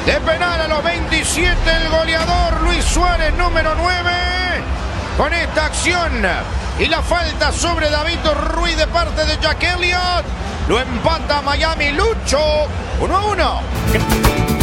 De penal a los 27, el goleador Luis Suárez, número 9. Con esta acción y la falta sobre David Ruiz de parte de Jack Elliott, lo empata Miami. Lucho, 1-1.